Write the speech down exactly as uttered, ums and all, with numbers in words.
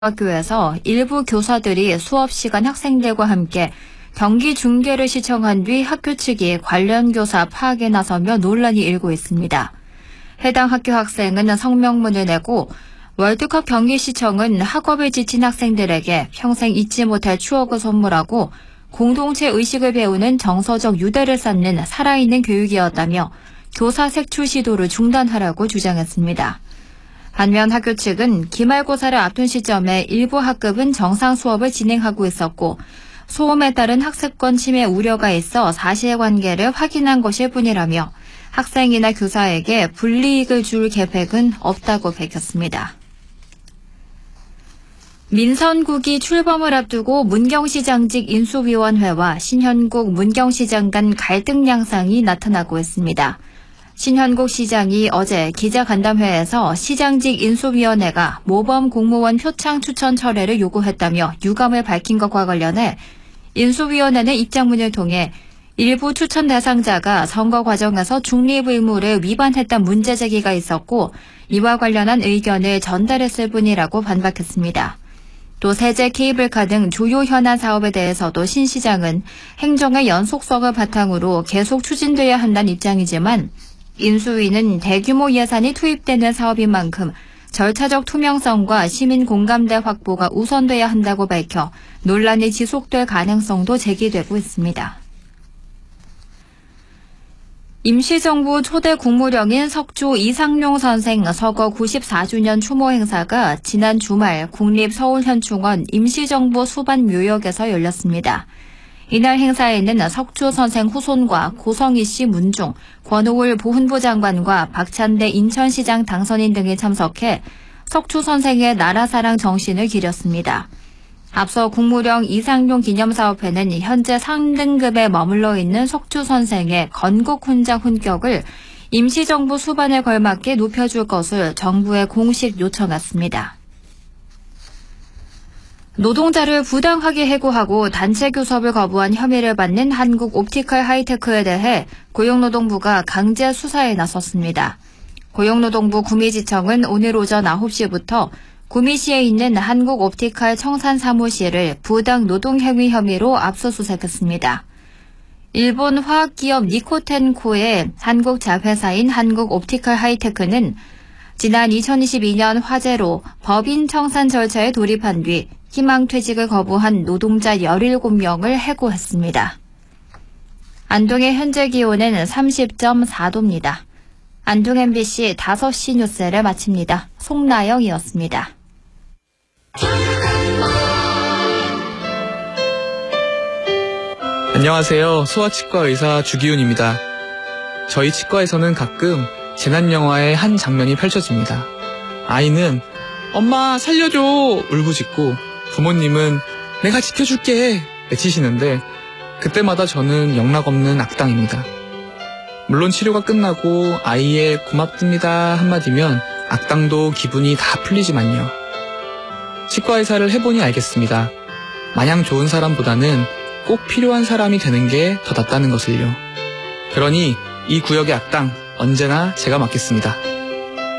학교에서 일부 교사들이 수업 시간 학생들과 함께 경기 중계를 시청한 뒤 학교 측이 관련 교사 파악에 나서며 논란이 일고 있습니다. 해당 학교 학생은 성명문을 내고 월드컵 경기 시청은 학업에 지친 학생들에게 평생 잊지 못할 추억을 선물하고 공동체 의식을 배우는 정서적 유대를 쌓는 살아있는 교육이었다며 교사 색출 시도를 중단하라고 주장했습니다. 반면 학교 측은 기말고사를 앞둔 시점에 일부 학급은 정상 수업을 진행하고 있었고 소음에 따른 학습권 침해 우려가 있어 사실관계를 확인한 것일 뿐이라며 학생이나 교사에게 불이익을 줄 계획은 없다고 밝혔습니다. 민선국이 출범을 앞두고 문경시장직 인수위원회와 신현국 문경시장 간 갈등 양상이 나타나고 있습니다. 신현국 시장이 어제 기자간담회에서 시장직 인수위원회가 모범 공무원 표창 추천 철회를 요구했다며 유감을 밝힌 것과 관련해 인수위원회는 입장문을 통해 일부 추천 대상자가 선거 과정에서 중립 의무를 위반했다는 문제 제기가 있었고 이와 관련한 의견을 전달했을 뿐이라고 반박했습니다. 또 세제 케이블카 등 주요 현안 사업에 대해서도 신 시장은 행정의 연속성을 바탕으로 계속 추진돼야 한다는 입장이지만 인수위는 대규모 예산이 투입되는 사업인 만큼 절차적 투명성과 시민 공감대 확보가 우선돼야 한다고 밝혀 논란이 지속될 가능성도 제기되고 있습니다. 임시정부 초대 국무령인 석조 이상용 선생 서거 구십사 주년 추모 행사가 지난 주말 국립서울현충원 임시정부 수반묘역에서 열렸습니다. 이날 행사에는 석조 선생 후손과 고성희 씨 문중, 권오울 보훈부 장관과 박찬대 인천시장 당선인 등이 참석해 석조 선생의 나라사랑 정신을 기렸습니다. 앞서 국무령 이상용 기념사업회는 현재 삼 등급에 머물러 있는 석조 선생의 건국훈장 훈격을 임시정부 수반에 걸맞게 높여줄 것을 정부에 공식 요청했습니다. 노동자를 부당하게 해고하고 단체 교섭을 거부한 혐의를 받는 한국옵티컬 하이테크에 대해 고용노동부가 강제 수사에 나섰습니다. 고용노동부 구미지청은 오늘 오전 아홉 시부터 구미시에 있는 한국옵티컬 청산 사무실을 부당 노동행위 혐의로 압수수색했습니다. 일본 화학기업 니코텐코의 한국 자회사인 한국옵티컬 하이테크는 지난 이천이십이 년 화재로 법인 청산 절차에 돌입한 뒤 희망퇴직을 거부한 노동자 열일곱 명을 해고했습니다. 안동의 현재 기온은 삼십 점 사 도입니다. 안동 엠비씨 다섯 시 뉴스를 마칩니다. 송나영이었습니다. 안녕하세요. 소아치과 의사 주기훈입니다. 저희 치과에서는 가끔 재난영화의 한 장면이 펼쳐집니다. 아이는 엄마 살려줘 울부짖고 부모님은 내가 지켜줄게 외치시는데 그때마다 저는 영락없는 악당입니다. 물론 치료가 끝나고 아이의 고맙습니다 한마디면 악당도 기분이 다 풀리지만요. 치과의사를 해보니 알겠습니다. 마냥 좋은 사람보다는 꼭 필요한 사람이 되는 게 더 낫다는 것을요. 그러니 이 구역의 악당 언제나 제가 맡겠습니다.